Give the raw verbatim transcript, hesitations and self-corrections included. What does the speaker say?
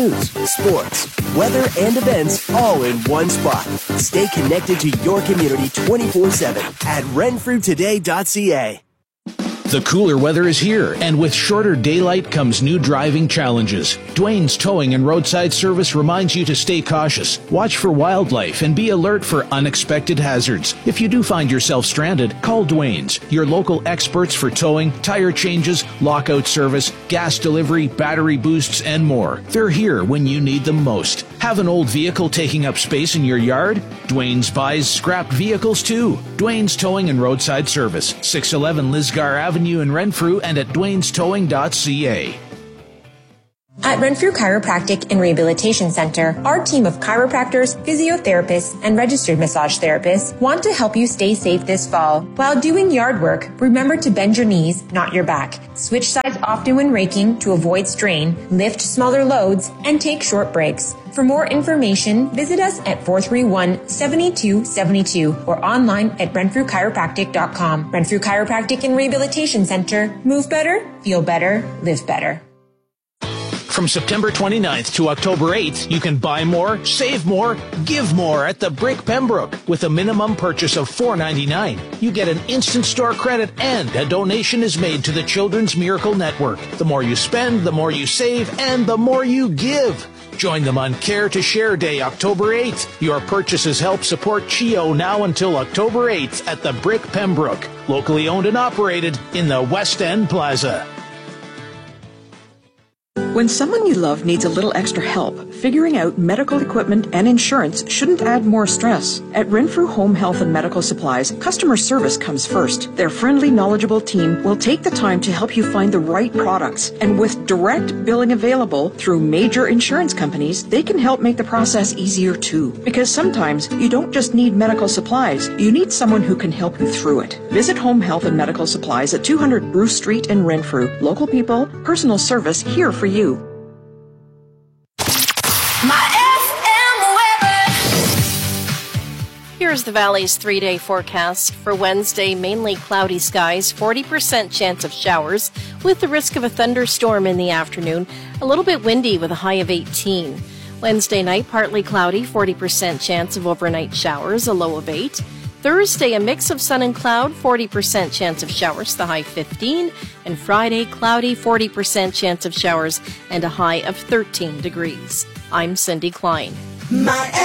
news, sports, weather, and events all in one spot. Stay connected to your community twenty-four seven at renfrew today dot c a. The cooler weather is here, and with shorter daylight comes new driving challenges. Dwayne's Towing and Roadside Service reminds you to stay cautious, watch for wildlife, and be alert for unexpected hazards. If you do find yourself stranded, call Dwayne's, your local experts for towing, tire changes, lockout service, gas delivery, battery boosts, and more. They're here when you need them most. Have an old vehicle taking up space in your yard? Dwayne's buys scrapped vehicles too. Dwayne's Towing and Roadside Service, six eleven Lisgar Avenue in Renfrew, and at dwaynes towing dot c a. At Renfrew Chiropractic and Rehabilitation Center, our team of chiropractors, physiotherapists, and registered massage therapists want to help you stay safe this fall. While doing yard work, remember to bend your knees, not your back. Switch sides often when raking to avoid strain, lift smaller loads, and take short breaks. For more information, visit us at four three one, seven two seven two or online at renfrew chiropractic dot com. Renfrew Chiropractic and Rehabilitation Center. Move better, feel better, live better. From September twenty-ninth to October eighth, you can buy more, save more, give more at the Brick Pembroke. With a minimum purchase of four ninety-nine, you get an instant store credit and a donation is made to the Children's Miracle Network. The more you spend, the more you save, and the more you give. Join them on Care to Share Day, October eighth. Your purchases help support C H I O now until October eighth at the Brick Pembroke. Locally owned and operated in the West End Plaza. When someone you love needs a little extra help, figuring out medical equipment and insurance shouldn't add more stress. At Renfrew Home Health and Medical Supplies, customer service comes first. Their friendly, knowledgeable team will take the time to help you find the right products. And with direct billing available through major insurance companies, they can help make the process easier too. Because sometimes you don't just need medical supplies, you need someone who can help you through it. Visit Home Health and Medical Supplies at two hundred Bruce Street in Renfrew. Local people, personal service here for you. Here's the Valley's three-day forecast. For Wednesday, mainly cloudy skies, forty percent chance of showers, with the risk of a thunderstorm in the afternoon, a little bit windy with a high of eighteen. Wednesday night, partly cloudy, forty percent chance of overnight showers, a low of eight. Thursday, a mix of sun and cloud, forty percent chance of showers, the high fifteen. And Friday, cloudy, forty percent chance of showers, and a high of thirteen degrees. I'm Cindy Klein. My